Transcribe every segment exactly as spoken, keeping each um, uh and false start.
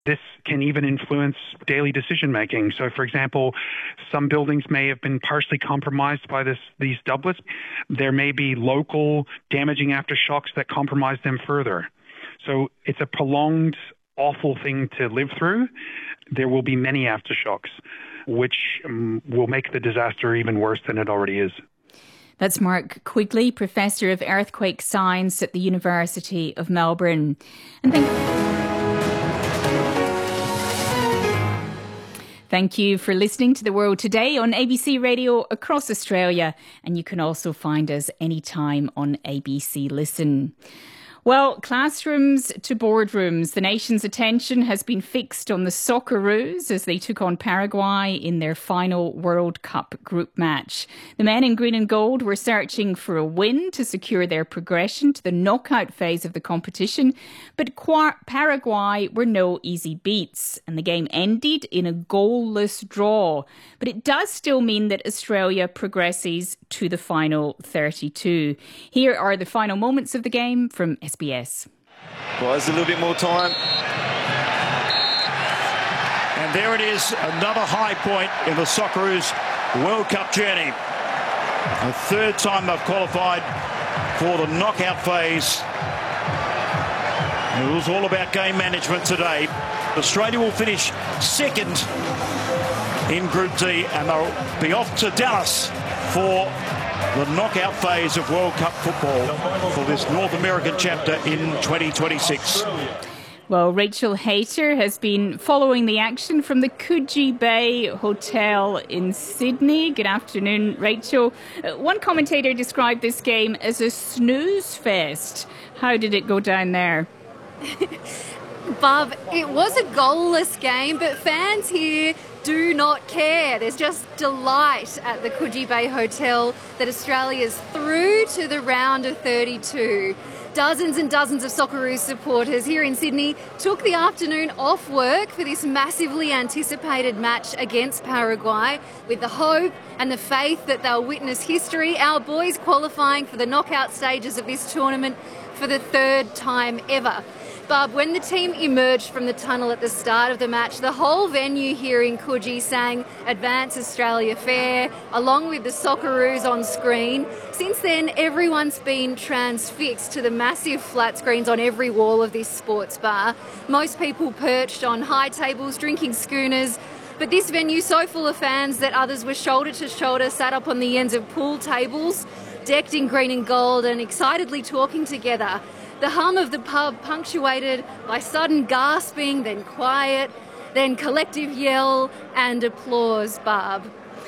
This can even influence daily decision-making. So, for example, some buildings may have been partially compromised by this, these doublets. There may be local damaging aftershocks that compromise them further. So it's a prolonged, awful thing to live through. There will be many aftershocks, which um, will make the disaster even worse than it already is. That's Mark Quigley, Professor of Earthquake Science at the University of Melbourne. And thank Thank you for listening to The World Today on A B C Radio across Australia. And you can also find us anytime on A B C Listen. Well, classrooms to boardrooms. The nation's attention has been fixed on the Socceroos as they took on Paraguay in their final World Cup group match. The men in green and gold were searching for a win to secure their progression to the knockout phase of the competition, but Paraguay were no easy beats, and the game ended in a goalless draw. But it does still mean that Australia progresses to the final thirty-two. Here are the final moments of the game from S B S. Buys a little bit more time. And there it is, another high point in the Socceroos World Cup journey. The third time they've qualified for the knockout phase. It was all about game management today. Australia will finish second in Group D, and they'll be off to Dallas for the knockout phase of World Cup football for this North American chapter in twenty twenty-six. Well, Rachel Hayter has been following the action from the Coogee Bay Hotel in Sydney. Good afternoon, Rachel. Uh, one commentator described this game as a snooze fest. How did it go down there? Bob, it was a goalless game, but fans here do not care. There's just delight at the Coogee Bay Hotel that Australia's through to the round of thirty-two. Dozens and dozens of Socceroos supporters here in Sydney took the afternoon off work for this massively anticipated match against Paraguay with the hope and the faith that they'll witness history. Our boys qualifying for the knockout stages of this tournament for the third time ever. Bob, when the team emerged from the tunnel at the start of the match, the whole venue here in Coogee sang Advance Australia Fair, along with the Socceroos on screen. Since then, everyone's been transfixed to the massive flat screens on every wall of this sports bar. Most people perched on high tables, drinking schooners. But this venue so full of fans that others were shoulder to shoulder, sat up on the ends of pool tables, decked in green and gold and excitedly talking together. The hum of the pub punctuated by sudden gasping, then quiet, then collective yell and applause, Barb.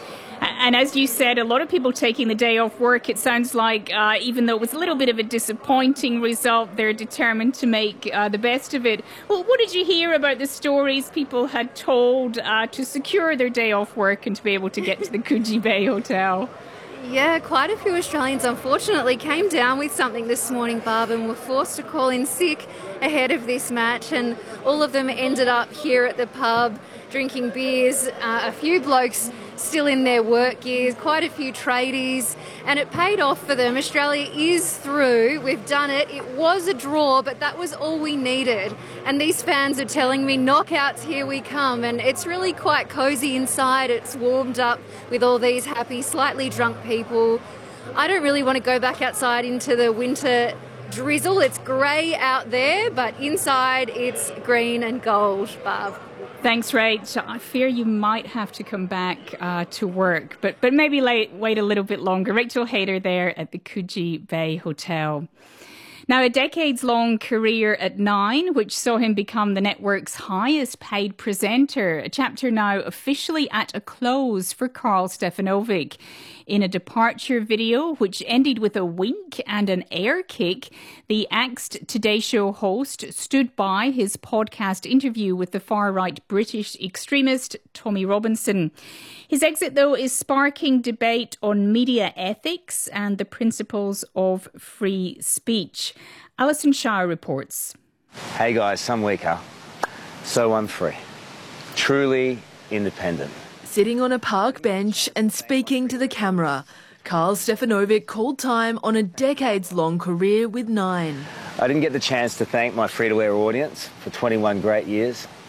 And as you said, a lot of people taking the day off work. It sounds like uh, even though it was a little bit of a disappointing result, they're determined to make uh, the best of it. Well, what did you hear about the stories people had told uh, to secure their day off work and to be able to get to the Coogee Bay Hotel? Yeah, quite a few Australians unfortunately came down with something this morning, Barb, and were forced to call in sick ahead of this match, and all of them ended up here at the pub drinking beers. Uh, a few blokes still in their work gears, quite a few tradies, and it paid off for them. Australia is through. We've done it. It was a draw, but that was all we needed. And these fans are telling me, knockouts, here we come. And it's really quite cosy inside. It's warmed up with all these happy, slightly drunk people. I don't really want to go back outside into the winter drizzle. It's grey out there, but inside it's green and gold, Barb. Thanks, Rach. I fear you might have to come back uh, to work, but but maybe late, wait a little bit longer. Rachel Hayter there at the Coogee Bay Hotel. Now, a decades-long career at Nine, which saw him become the network's highest-paid presenter, a chapter now officially at a close for Karl Stefanovic. In a departure video, which ended with a wink and an air kick, the axed Today Show host stood by his podcast interview with the far-right British extremist Tommy Robinson. His exit, though, is sparking debate on media ethics and the principles of free speech. Alison Shire reports. Hey guys, some weaker, so I'm free. Truly independent. Sitting on a park bench and speaking to the camera, Karl Stefanovic called time on a decades-long career with Nine. I didn't get the chance to thank my free-to-air audience for twenty-one great years.